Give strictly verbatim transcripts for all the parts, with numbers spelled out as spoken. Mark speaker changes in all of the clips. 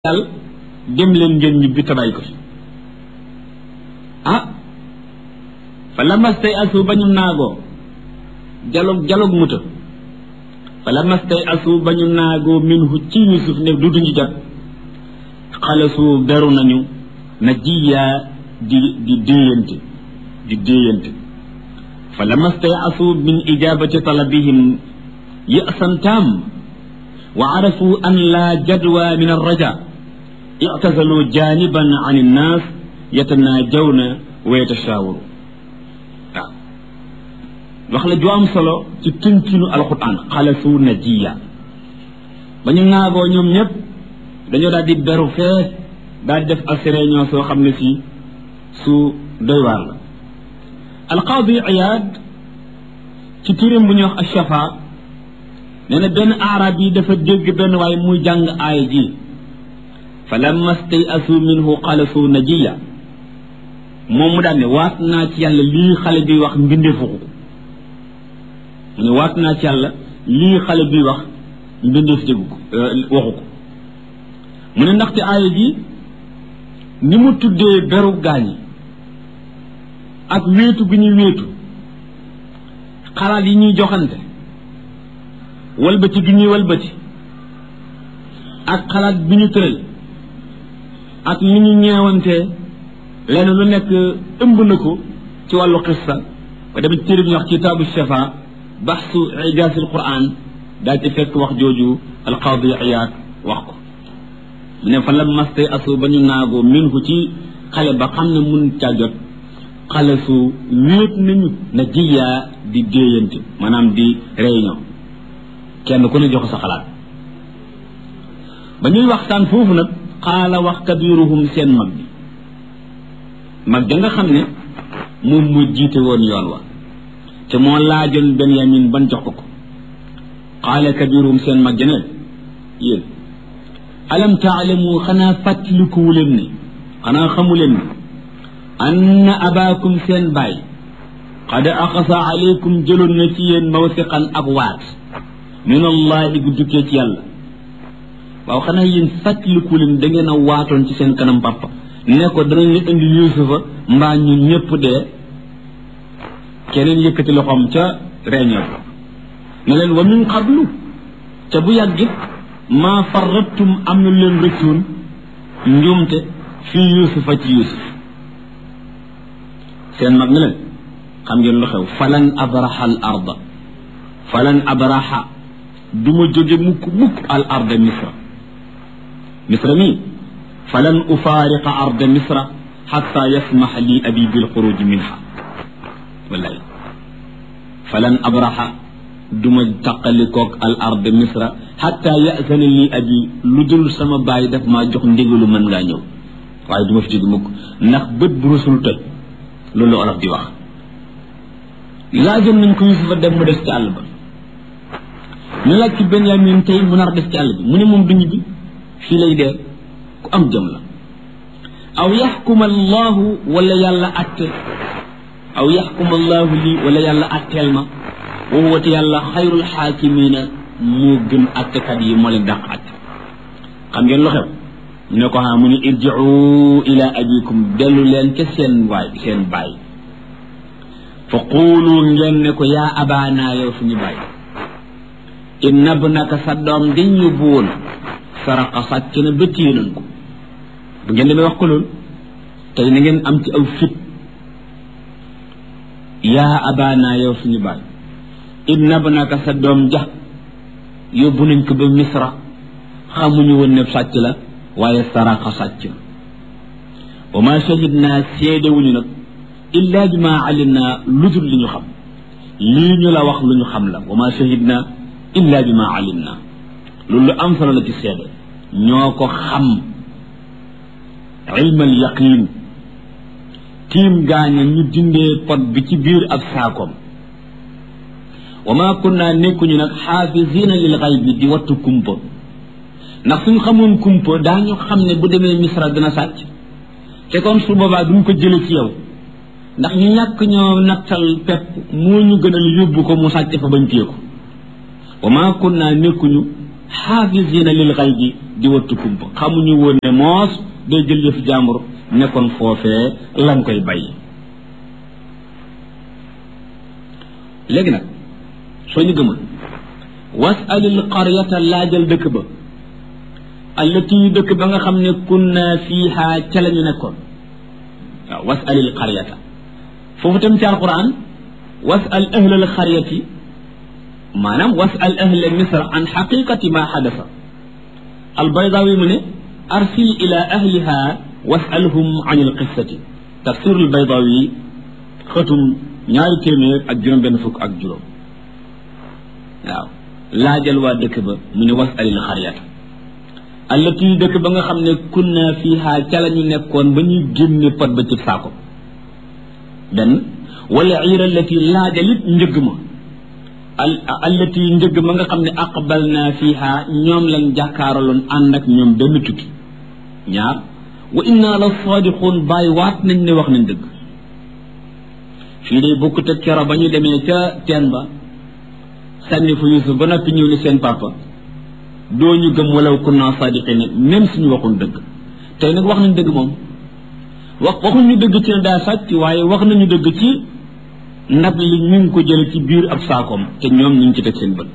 Speaker 1: daal dem leen ngeen ñibbi tabay ko ah fa lamastay asu bañu naagoo jalog jalog muta fa lamastay asu bañu naagoo minhu ci Yusuf ne du duñu jot xalasu beru nañu na jiyaa di di déeyante di déeyante fa lamastay asu min ijabati talabihim ya'san tam wa arafu an la jadwa min ar-raja i'tazalu janiban an an-nas yatanajawna wa yatashawuru waaw wax la ju am solo ci tënkinu alquran xalasu najiya ba ñu naagoo ñoom ñëpp dañoo daal di beru fee daal di def ak réunion soo xam ne si su doy waar la alqaadi Iyaad ci tirim bu ñuy wax ash-Shafa nee na benn arab yi dafa dégg benn waaye muy jàng aaya ji fa lamma stay'asu minhu xalasu najiya moom mu daan ne waat naa ci yàlla lii xale bi wax mbindeefu ko mu ne waat naa ci yàlla lii xale bi wax mbindeef déggu ko waxu ko mu ne ndaxte aaya ji ni mu tuddee beru gaañi ak wéetu gi ñuy wéetu xalaat yi ñuy joxante walbati gi ñuy walbati ak xalaat bi ñu tëral ak ni ñu ñeewantee lenn lu nekk ëmb na ko ci wàllu xissa ba demee téere bi ñu wax ci kitaabu shafa baxsu ijaasil quran daal ci fekk wax jooju alqaadi Iyaad wax ko mu ne fa la mastay asu ba ñu naagoo minhu ci xale ba xam ne mun caa jot xale su wéet nañu na jiyaa di déeyante maanaam di réunion kenn ku ne jox sa xalaat ba ñuy waxtaan foofu nag xaala wax kabiruhum seen mag bi mag ja nga xam ne moom mu jiite woon yoon wa te moo laajoon Benyamin ban jox ko ko xaala kabiruhum seen mag ja ne yéen alam taalamu xanaa fàttalikuwu leen ne xanaa xamu leen ne anna abaakum seen baay qad axasa aleykum jëloon na ci yéen mawsiqan ak waat min allahi gu dukkee ci yàlla waaw xanaa yéen fàttaliku leen da ngeen a waatoon ci seen kanam papa ne ko danañ la indi yusufa mbaa ñun ñëpp dee keneen yëkkati loxoom ca réunion ne leen wa min qablu ca bu yàggit maa farrattum am na leen rëccoon njuumte fii yusufa ci yusuf seen mag ne leen xam ngeen lu xew falan abraha al arda falan abraha du ma jóge mukk mukk al arda misra misra mii falan ufaariqa arda misra xatta yasmax li abi bil xuruj minha wallahi falan abraha du ma taqalikoog al arda misra xatta yasana li abi lu dul sama baay daf maa jox ndigalu mën ngaa ñëw waaye du ma fi jóge mukk ndax bët bu rusul toj loolu olof di wax laajoon nañ ko Yusufa dem mu des ci àll ba ñu laaj ci Benyamin tey mu nar def ci àll bi mu ne moom du ñibbi fii lay dee ku am jëm la aw yaxkuma allahu wala yàlla atte aw yaxkuma allahu lii wala yàlla atteel ma wa huwa te yàlla xayrul xaakimina moo gën attekat yi moo leen dàq atte xam ngeen lu xew ñu ne ko xaa mu ne irjiu ila abikum dellu leen ca seen waay seen baay fa quulu ngeen ne ko yaa abaana yow suñu baay inna ibnaka sa doom dañ ñu buwoon saraqa sàcc na ba téye nañ ko bu ngeen demee wax ko loolu tey na ngeen am ci aw fit yaa abaana yow suñu baay inna ibnaka sa doom ja yóbbu nañ ko ba misra xamuñu woon ne sàcc la waaye saraqa sàcc na wa ma shahidna seedewuñu nag illa bi ma alimna lu dul li ñu xam lii ñu la wax lu ñu xam la wa ma shahidna illa bi ma alimna loolu lu am solo la ci seede ñoo ko xam ilmal yaqin tiim gaaña ñu dindee pot bi ci biir ab saakoom wa ma kunna nekkuñu nag xaafisina lil xaybi di wattu kumpa ndax suñ xamoon kumpa daañu xam ne bu demee misra dina sàcc te kon su boobaa duñ ko jële ci yow ndax ñu ñàkk ñoo nattal pepp moo ñu gënal yóbbu ko mu sàcc fa bañ téye ko wa maa kunna nekkuñu xaafisina lil xaybi di wattu kumpa xamuñu woon ne moos day jël yëf jàmbur nekkoon foofee lan koy bàyyi. léegi nag soo ñu gëmul wasalil qaryata laajal dëkk ba allati dëkk ba nga xam ne kunna fiiha ca la ñu nekkoon waaw wasalil qaryata foofu tam ci alquran wasal ahlal qaryati maanaam wasal ahla misra an xaqiqati ma xadasa albaydawi mu ne arsil ila ahliha wasalhum an alqissati tafsir albaydawi xëtum ñaari téeméer ak juróom benn fukk ak juróom waaw laajal waa dëkk ba mu ne wasalil qaryata allati dëkk ba nga xam ne kunna fiha ca la ñu nekkoon ba ñuy génne pot ba ci saako benn wala iira allati laajalit njëgg ma al allati njëgg ma nga xam ne aqbalna fiha ñoom lañ jàkkaaraloon ànd ak ñoom benn tukki ñaar wa inna la sadiqun bàyyi waat nañ ne wax nañ dëgg fii day bokkut ak kero ba ñu demee ca teen ba sànni fa Yusuf ba noppi ñëw ni seen papa doo ñu gëm walaw kunna sadiqina même suñu waxul dëgg tey nag wax nañ dëgg moom wax waxuñu dëgg ci ne daa sàcc waaye wax nañu dëgg ci ndab li ñu ngi ko jël ci biir ab saakoom te ñoom ñu ngi ci teg seen bët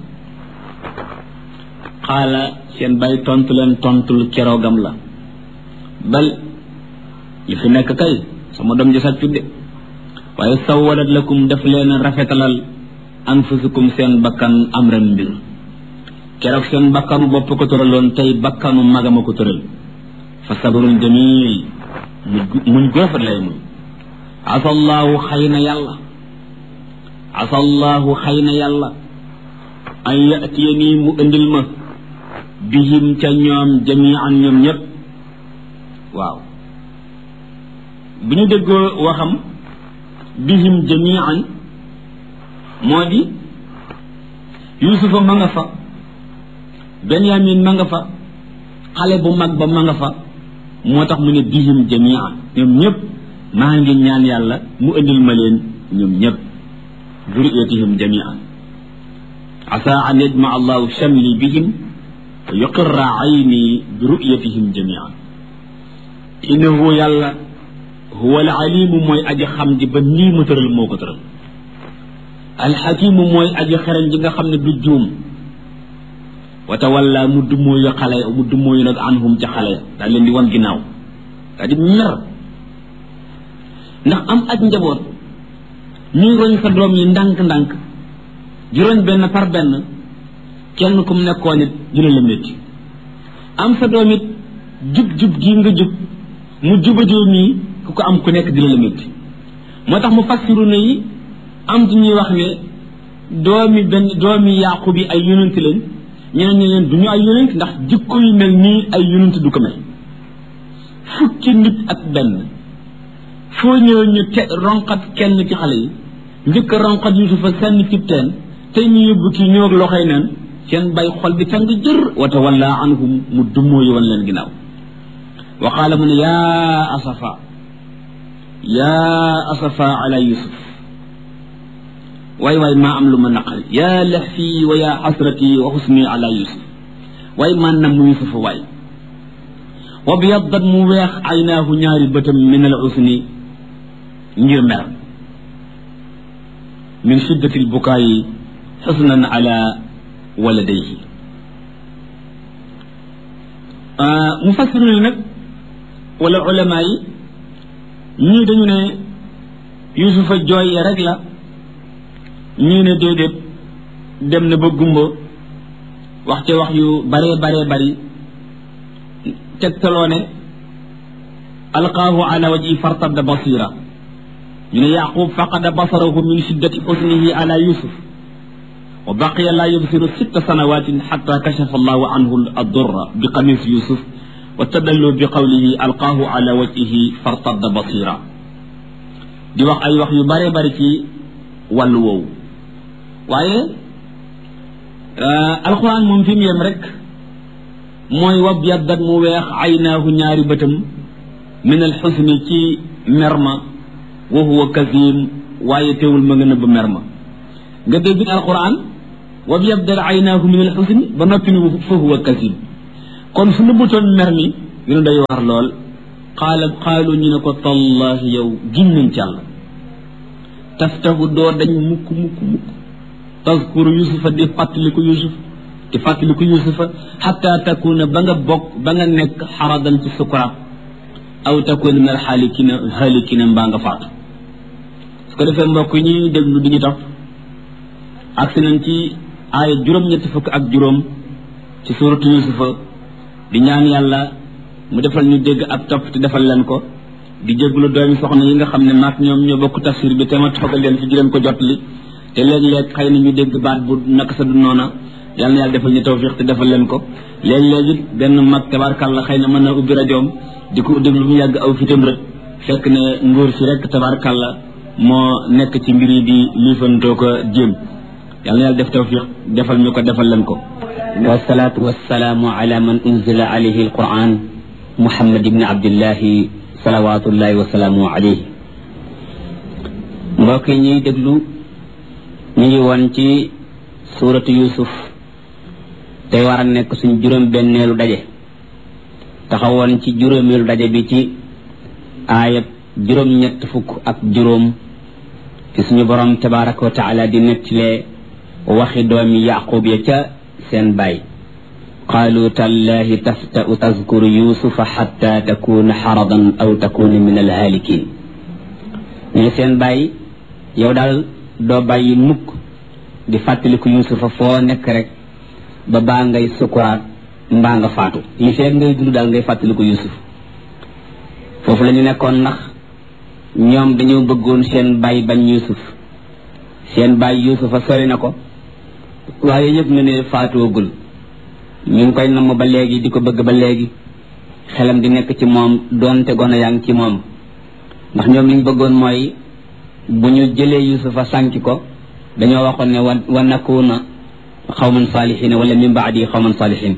Speaker 1: xaala seen bàyyi tontu leen tontul keroogam la bal li fi nekk kay sama doom ji sàccut de waaye sawalat lakum def leen rafetalal anfusukum seen bakkan amran mbir keroog seen bakkanu bopp ko tëraloon tey bakkanu magama ko tëral fa sabrun jamil muñ gu rafet lay muñ asallaahu xëy na yàlla asallaahu xëy na yàlla an yatiyani mu indil ma bihim ca ñoom jamian ñoom ñëpp waaw bu ñu déggoo waxam bihim jamian moo di yusufa ma nga fa benyamin ma nga fa xale bu mag ba ma nga fa moo tax mu ne bihim jamian ñoom ñëpp maa ngi ñaan yàlla mu indil ma leen ñoom ñëpp duriyatihim jamian asa an yajma allahu shamli bihim wa yuqirra ayni bi ru'yatihim jamian innahu yàlla huwa al alimu mooy aji xam ji ba nii mu tëral moo ko tëral alxakimu mooy aji xereñ ji nga xam ne du juum wa tawalla mu dummóoyu xale mu dummóoyu nag anhum ca xale daal leen di wan ginnaaw daa di mer ndax am aj njaboot ñuy roñ sa doom yi ndànk-ndànk di roñ benn par benn kenn ku mu nekkoon it dina la métti am sa doom it jub-jub gii nga jub mu jubadee nii ku ko am ku nekk dina la métti moo tax mu fassiru na yi am ci ñuy wax ne doomi benn doomi yaqub yi ay yonent lañ ñeneen ñi leen du ñu ay yonent ndax jikko yu mel nii ay yonent du ko mel fukki nit ak benn foo ñëw ñu te ronqat kenn ci xale yi njëkk a ronqat yusufa sànni ci teen tey ñu yóbbu kii ñëw ak loxoy neen seen bay xol bi tàng jër wa tawalla anhum mu dummóoyu wan leen ginnaaw wa qaala mu ne yaa asafa yaa asafa ala yusuf waay waay maa am lu ma naqari yaa laxfi wa yaa xasrati wa xusni ala yusuf waay man na mu yusufa waay wa biyaddat mu weex aynaahu ñaari bëtam min al usni ngir mer min shiddati al bukaayi xusnan ala waladayhi mufassiru ni nag wala ulama yi ñii dañu ne yusufa jooy ya rek la ñii ne déedéet dem na ba gumba wax ca wax yu bare bare bari tegtaloo ne alqaahu ala wajhi fartadda basira ñu ne yaqub faqada basarahu min shiddati usnihi ala yusuf wa baqiya la yubsiru sitta sanawatin xatta kashafa allahu anhu addurra bi qamis yusuf wa tadallu bi qawlihi alqaahu ala wajhihi fartadda basira di wax ay wax yu bare bari ci wàllu woowu waaye alquran moom fi mu yem rek mooy wab yaddat mu weex aynaahu ñaari bëtam min alxusni ci merma wa huwa kazim waaye teewul ma nga nëbb merma nga dégg alquran wa byabdat aynaahu min alxusni ba noppi ni fa huwa kasib kon fu nëbbutoon mer mi yu day war lool qaala qaalu ñu ne ko tallahi yow giñ nañ ci Yàlla taftahu doo dañ mukk mukk mukk tazkuru yusufa di fàttaliku yusuf di fàttaliku yusufa xatta takuna ba nga bokk ba nga nekk xaradan ci sukuraat aw takuna min alxaalikina xaalikina mbaa nga faatu su ko defee mbokk yi ñuy déglu di ñu topp agsi nañ ci aaya juróom-ñetti fukk ak juróom ci suuratu yusufa di ñaan yàlla mu defal ñu dégg ak topp te defal leen ko di jéglu doomi soxna yi nga xam ne maak ñoom ñoo bokk tafsir bi te ma toogal leen fi di leen ko jottali te léeg-léeg xëy na ñu dégg baat bu naka sa du noona yàlla na yàlla defal ñu tawfiq te defal leen ko léeg-léeg it benn mag tabaarkàlla xëy na mën na ubbi rajoom di ko déglu mu yàgg aw fitam rek fekk ne nguur si rek tabaarkàlla moo nekk ci mbir yi di liifantoo ko jéem yàlla na yàlla def tawfiq defal ñu ko defal leen ko wasalaatu wasalaamu ala man unzila alayhi alquran muhammad ibni abdillahi salawatullahi wasalaamu alayhi mbokk yi ñuy déglu ñu ngi woon ci suuratu yusuf tey war a nekk suñ juróom benneelu daje taxawoon ci juróomeelu daje bi ci aayab juróom ñett fukk ak juróom ci suñu borom tabaraka wa taala di nettalee waxi doomi yaqub ya ca seen baay qaalu tallahi tafta'u tazkuru yusufa xatta takuna xaradan aw takuna min alhaalikin ñu seen baay yow daal doo bàyyi mukk di fàttaliku yusufa foo nekk rek ba baa ngay sukuraat mbaa nga faatu li feeg ngay dund daal ngay fàttaliku yusuf foofu la ñu nekkoon ndax ñoom dañoo bëggoon seen baay bañ yusuf seen baay yusufa sori na ko waaye yëpp na ne faatoogul ñu ngi koy namm ba léegi di ko bëgg ba léegi xelam di nekk ci moom doonte gone yaa ngi ci moom ndax ñoom liñ bëggoon mooy bu ñu jëlee yusufa sànki ko dañoo waxoon ne wa wa nakuna xawman saalihin wala min baadi xawman saalihin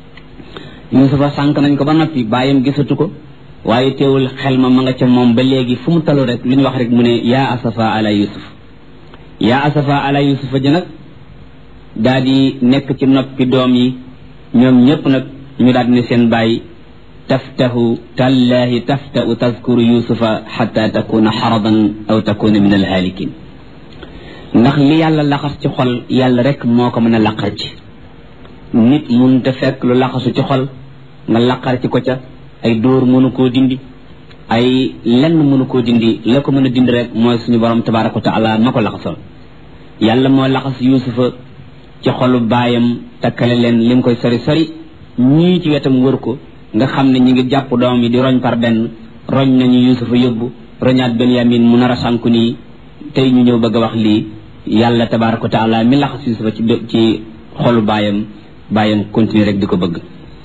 Speaker 1: yusufa sànk nañ ko ba noppi bàyyam gisatu ko waaye teewul xel ma ma nga ca moom ba léegi fu mu talu rek lu ñu wax rek mu ne yaa asafa ala yusuf yaa asafa ala yusufa ji nag daal di nekk ci noppi doom yi ñoom ñëpp nag ñu daal di ne seen bàyyi taftahu tallahi taftau tazkuru yusufa xata takuna xaradan aw takuna min alhaalikin ndax li yàlla laxas ci xol yàlla rek moo ko mën a laqar ci nit mun te fekk lu laxasu ci xol nga laqar ci ko ca ay dóor mënu koo dindi ay lenn mënu koo dindi la ko mën a dindi rek mooy suñu borom tabaraka wa taala ma ko laxasoon yàlla moo laxas yusufa ci xolu baayam takkale leen lim koy sori sori ñii ci wetam wër ko nga xam ne ñi ngi jàpp doom yi di roñ par benn roñ nañu yusufa yóbbu roñaat benyamin mu nar a sànku nii tey ñu ñëw bëgg a wax lii yàlla tabaraka wa taala mi laxas yusufa ci ci xolu baayam baayam continuer rek di ko bëgg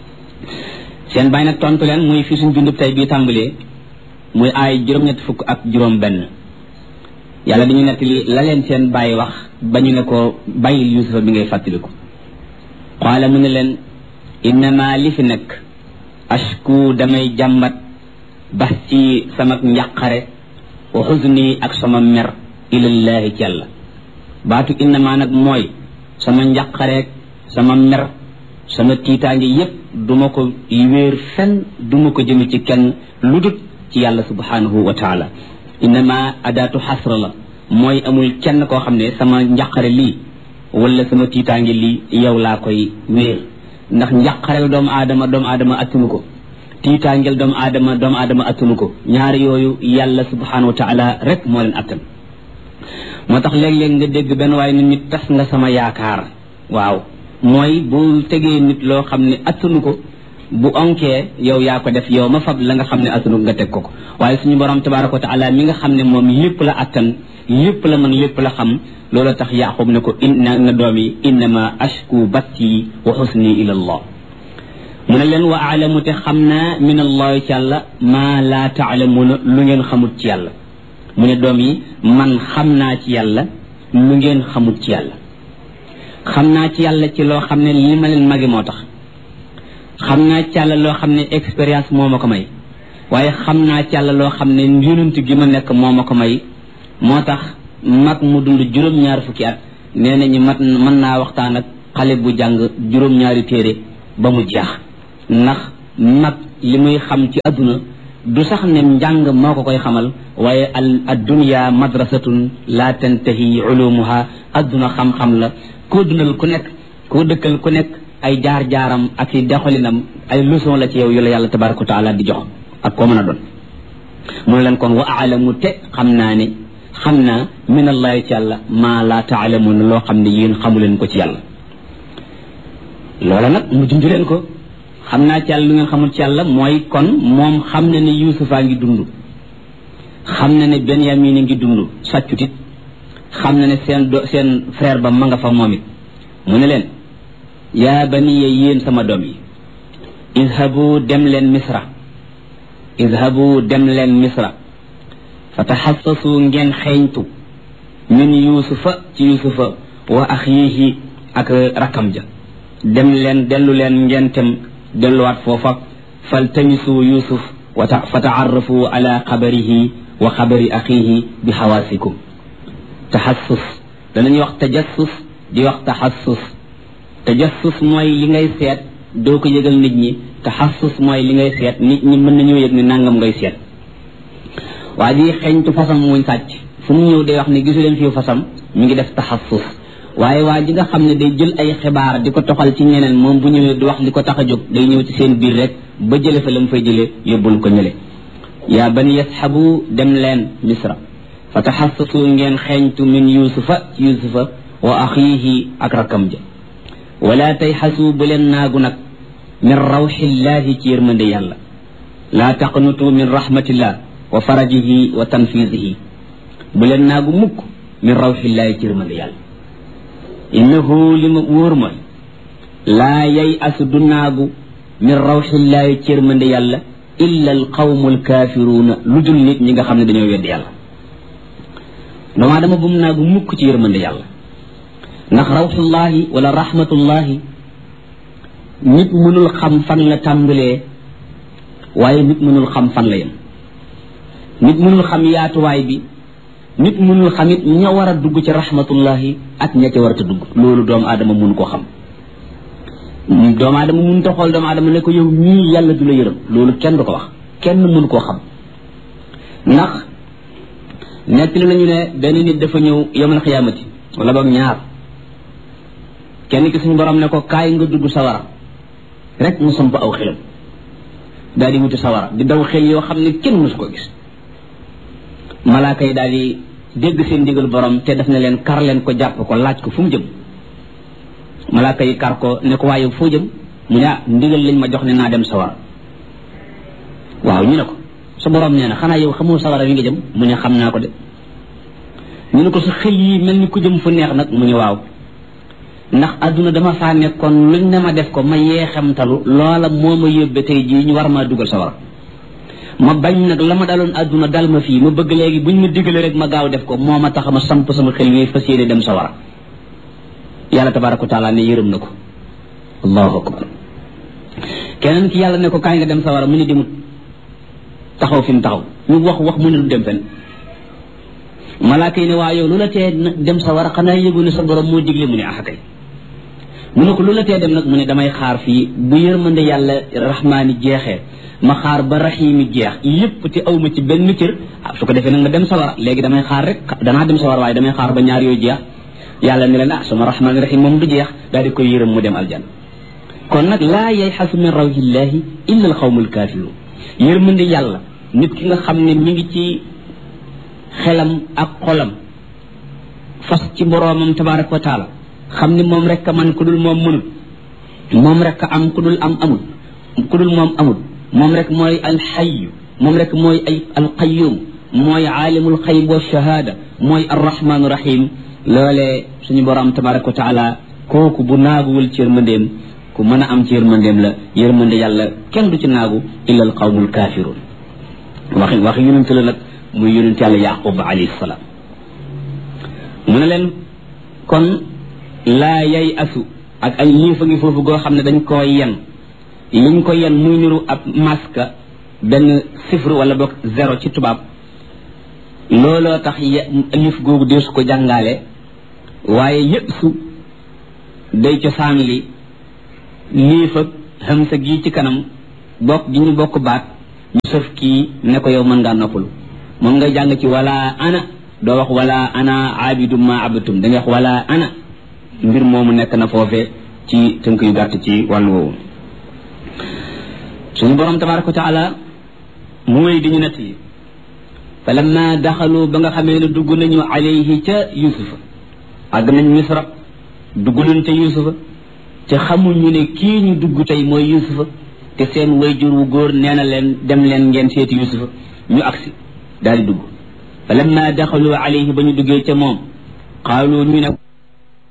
Speaker 1: seen baay nag tontu leen muy fii suñ bindub tey bii tàmbalee muy aay juróom-ñett fukk ak juróom benn yàlla dañu nekk li la leen seen baay wax ba ñu ne ko bàyyil yusufa bi ngay fàttaliku qaala mu ne leen innama li fi nekk ashku damay jàmbat bax ci sama njàqare wa xuzni ak sama mer ilallahi ci yàlla baatu innama nag mooy sama njàqareek sama mer sama tiitaange yépp duma ko wéer fenn duma ko jëme ci kenn lu dut ci yàlla subhanahu wa taala innama adaatu xasra la mooy amul kenn koo xam ne sama njàqare lii wala sama tiitaange lii yow laa koy wéer ndax njàqareel doomu aadama doomu aadama attunu ko tiitaangeel doomu aadama doomu aadama attunu ko ñaari yooyu yàlla subhanahu wa taala rek moo leen attan moo tax léeg-léeg nga dégg benn waaye nit nit tas nga sama yaakaar waaw mooy bu tegee nit loo xam ne attunu ko bu onkee yow yaa ko def yow ma fab la nga xam ne attunu nga teg ko ko waaye suñu borom tabaraka wa taala mi nga xam ne moom lépp la attan lépp la mën lépp la xam loolu tax yaqub ne ko inna na doom yi innama ashku batti wa xusni ila allah mu ne leen wa aalamu te xam naa min allahi ci yàlla maa laa taalamuuna lu ngeen xamut ci yàlla mu ne doom yi man xam naa ci yàlla lu ngeen xamut ci yàlla xam naa ci yàlla ci loo xam ne li ma leen magi moo tax xam naa ci yàlla loo xam ne expérience moo ma ko may waaye xam naa ci yàlla loo xam ne yonent gi ma nekk moo ma ko may moo tax mag mu dund juróom-ñaar fukki at
Speaker 2: nee nañu mat mën naa waxtaan ak xale bu jàng juróom-ñaari téere ba mu jeex ndax mag li muy xam ci adduna du sax ne njàng moo ko koy xamal waaye al addunya madrasatun la tantahi ulumuha adduna xam-xam la koo dundal ku nekk koo dëkkal ku nekk ay jaar-jaaram ak i doxalinam ay leçon la ci yow yu la yàlla tabaraka wa taala di jox ak koo mën a doon mu ne leen kon wa aalamu te xam naa ne xam naa min allahi ci yàlla maa laa taalamuun loo xam ne yéen xamu leen ko ci yàlla loola nag mu junj leen ko xam naa ci yàlla lu ngeen xamul ci yàlla mooy kon moom xam na ne yuusufaa ngi dund xam na ne benyamin ngi dund sàccutit xam na ne seen do seen frère ba ma nga fa moom it mu ne leen yaa baniya yéen sama doom yi idhabu dem leen misra idhabu dem leen misra fa taxassasu ngeen xeeñtu min yuusufa ci yuusufa wa axiihi ak rakkam ja dem leen dellu leen ngeen tem delluwaat foofa faltamisu yusuf wa fa taarrafu ala xabarihi wa xabari axiihi bi xawaasikum taxassus danañuy wax tajassus di wax taxassus tajassus mooy li ngay seet doo ko yëgal nit ñi taxassus mooy li ngay seet nit ñi mën nañoo yëg ni nangam ngay seet waa ji xeeñtu fasam muñ sàcc fu mu ñëw day wax ne gisu leen fii fasam mi ngi def taxassus waaye waa ji nga xam ne day jël ay xibaar di ko toxal ci ñeneen moom bu ñëwee du wax li ko tax a jóg day ñëw ci seen biir rek ba jële fa la mu fay jëlee yóbbul ko ñële yaa bani yasxabu dem leen misra fa taxassasu ngeen xeeñtu min yusufa ci yusufa wa axiihi ak rakkam ja wala tay xasu bu leen naagu nag min rawxillahi ci yërmande yàlla laa taqnutu min rahmatillah wa farajihi wa tanfisihi bu leen naagu mukk min rawxillahi ci yërmande yàlla innahu li ma wóor ma laa yay asu du naagu min rawxillahi ci yërmande yàlla illa al qawmu al kaafiruuna lu dul nit ñi nga xam ne dañoo weddi yàlla doomaa dama bu mu naagu mukk ci yërmande yàlla ndax rawxullahi wala rahmatullahi nit mënul xam fan la tàmbalee waaye nit mënul xam fan la yem nit mënul xam yaatuwaay bi nit mënul xam it ña war a dugg ci rahmatullahi ak ña ca war a dugg loolu doomu aadama mun koo xam doomu aadama mun ta xool doomu aadama ne ko yow ñii yàlla du la yërëm loolu kenn du ko wax kenn mun koo xam ndax nekk li nañu ne benn nit dafa ñëw yawmal xiyaamati wala boog ñaar kenn ki suñu borom ne ko kaay nga dugg sawara rek mu samp aw xelam daal di wuti sawara di daw xel yoo xam ne kenn mësu ko gis malaaka yi daal di dégg seen ndigal borom te daf ne leen kar leen ko jàpp ko laaj ko fu mu jëm malaaka yi kar ko ne ko waaye foo jëm mu ne ah ndigal lañ ma jox ne naa dem sawara waaw ñu ne ko sa borom nee na xanaa yow xamoo sawara wi nga jëm mu ne xam naa ko de ñu ne ko sa xel yi mel ni ku jëm fu neex nag mu ne waaw ndax adduna dama faa nekkoon luñ ne ma def ko ma yeexamtalu loola moo ma yóbbe tey jii ñu war maa dugal sawara ma bañ nag la ma daloon adduna dal ma fii ma bëgg léegi buñ ma digale rek ma gaaw def ko moo ma tax ma samp sama xel wi fas yéene dem sawara yàlla tabaraka wa taala ne yërëm na ko allahu akbar keneen ki yàlla ne ko kaay nga dem sawara mu ne demut taxaw fi mu taxaw ñu wax wax mu ne du dem fen malaaka yi ne waa yow lu la tee dem sawara xanaa yëgu ne sa borom moo digle mu ne ah kay mu ne ko lu la tee dem nag mu ne damay xaar fii bu yërmande yàlla rahmaani jeexee ma xaar ba rahimi jeex yépp te awma ci benn cër ah su ko defee nag nga dem sawara léegi damay xaar rek danaa dem sawara waaye damay xaar ba ñaar yooyu jeex yàlla ne leen ah sama rahmaani rahim moom du jeex daal di koy yërëm mu dem aljan kon nag laa yayxasu min rawhillahi illa al qawmul kaafiruun yërmande yàlla nit ki nga xam ne mi ngi ci xelam ak xolam fas ci boroomam tabaraka wa taala xam ni moom rek a man ku dul moom mënul moom rek a am ku dul am amul ku dul moom amul moom rek mooy alxayu moom rek mooy ay alqayum mooy aalimul xayb wa shahaada mooy arrahmaanu rahim loolee suñu borom tabaraka wa taala kooku bu naaguwul ci yërmandeem ku mën a am ci yërmandeem la yërmande yàlla kenn du ci naagu illa al qawmul kaafiruun waxi waxi yonent la nag muy yonent yàlla yaqub alayhi salaam mu ne leen kon laa yay asu ak ay liifa ngi foofu goo xam ne dañ koo yen liñ ko yen muy niru ab maska benn sifre wala boog zéro ci tubaab looloo tax liif googu deesu ko jàngaale waaye yëpp su day cosaan li liif ak hamsa gi ci kanam bokk gi ñu bokk baat ñu sëf kii ne ko yow mën ngaa noppalu moom nga jàng ci wala ana doo wax wala ana abidum ma abadtum da nga wax wala ana mbir moomu nekk na foofe ci tënk yu gàtt ci wàllu woowu suñu borom tabaraka wa taala mu wéy di ñu nett yi fa lamma daxalu ba nga xamee ne dugg nañu alayhi ca yusufa àgg nañ misra dugg nañ ca yusufa te xamuñu ne kii ñu dugg tey mooy yusufa te seen wayjur wu góor nee na leen dem leen ngeen seeti yusufa ñu agsi daal di dugg fa lamma daxalu alayhi ba ñu duggee ca moom qaalu ñu ne